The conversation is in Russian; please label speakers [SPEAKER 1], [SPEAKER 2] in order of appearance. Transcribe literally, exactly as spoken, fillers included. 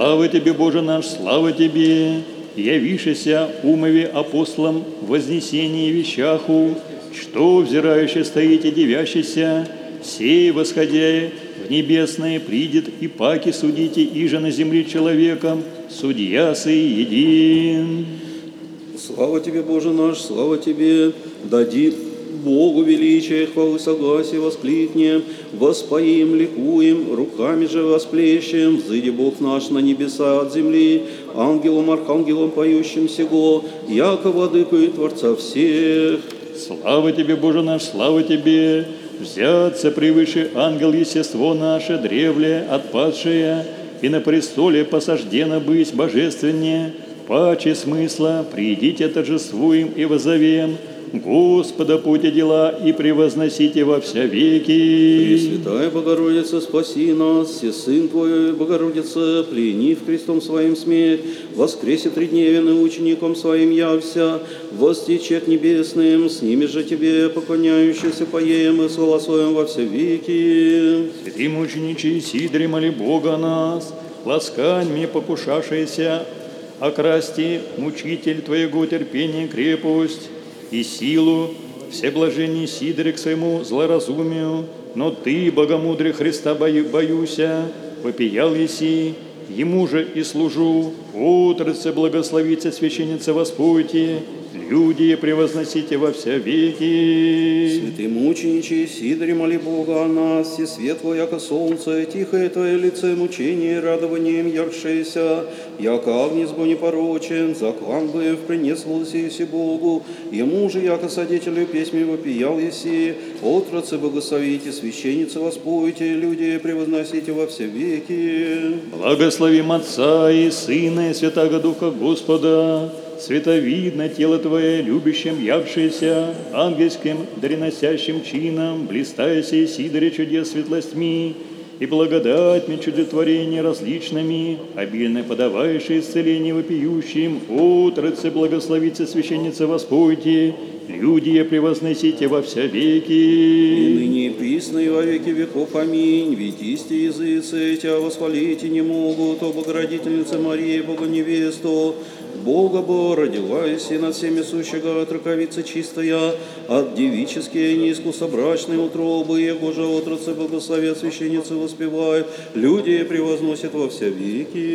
[SPEAKER 1] Слава Тебе, Боже наш, слава Тебе! Явишися умове апостолам в вознесении вещаху, что взирающий стоите девящийся, сей, восходя в небесное, придет и паки судите, иже на земле человеком, судья сей един.
[SPEAKER 2] Слава Тебе, Боже наш, слава Тебе! Дади Богу величие, хвалы, согласие воскликнем, воспоим, ликуем, руками же восплещем, взыди Бог наш на небеса от земли, ангелом, архангелом поющим сего, яко владыку и Творца всех.
[SPEAKER 1] Слава Тебе, Боже наш, слава Тебе! Взяться превыше ангел естество наше, древле, отпадшее, и на престоле посаждено быть божественнее, паче смысла, придите торжествуем и воззовем, Господа пути дела и превозносите во вся веки.
[SPEAKER 2] Пресвятая Богородица, спаси нас, и Сын Твой, Богородица, пленив крестом Своим смерть, воскресе тридневен и учеником Своим явся, востечет небесным, с ними же Тебе, поклоняющийся поем и славословим во все веки.
[SPEAKER 1] Святый мученичий Сидоре, моли Бога о нас, ласкань мне покушавшийся, окрасти, мучитель Твоего терпения крепость, и силу всеблаженней Сидоре к своему злоразумию, но Ты, богомудрый Христа, бою, боюся, попиял еси, Ему же и служу. Утроце благословите, священница, воспойте, люди превозносите во вся веки.
[SPEAKER 2] Святый мученичий Сидоре, моли Бога о нас, и светло, яко солнце, тихое Твое лице, мучение радованием яршеся, яко агнец был непорочен, заклан бы принеслся еси Богу, Ему же, яко содетелю песьми вопиял еси, отроце благословите, священница, воспойте, люди превозносите во все веки.
[SPEAKER 1] Благословим Отца и Сына и Святаго Духа Господа, световидно тело Твое, любящим явшееся, ангельским дареносящим чином, блистаяся Сидоре чудес светлостьми, и благодатьми чудотворения различными, обильно подавающие исцеление вопиющим, утроце благословите, священница, воспойте, люди превозносите во вся веки.
[SPEAKER 2] И ныне и присно и во веки веков. Аминь. Ведь исти языцы Тебя восхвалить и не могут, о Богородительнице Марии, Бога невесту, Бога Бо, родилась и над всеми сущего траковица чистая, от девические неискусобрачные утробы, Его же отрацы благословят, священницы воспевают, люди превозносят во все веки.